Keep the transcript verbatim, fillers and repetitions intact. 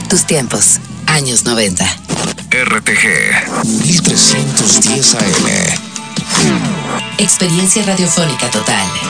Tus tiempos, años noventa. R T G mil trescientos diez A M. Experiencia radiofónica total.